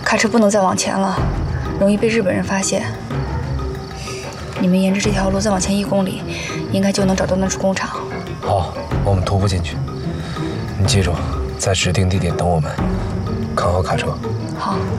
卡车不能再往前了，容易被日本人发现。你们沿着这条路再往前1公里，应该就能找到那处工厂。 好，我们徒步进去。你记住，在指定地点等我们，看好卡车。 好。